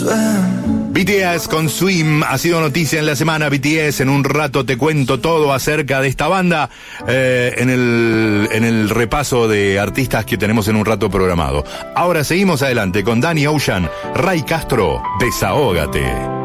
BTS con Swim ha sido noticia en la semana. BTS, en un rato te cuento todo acerca de esta banda en el repaso de artistas que tenemos en un rato programado. Ahora seguimos adelante con Danny Ocean, Ray Castro, Desahógate.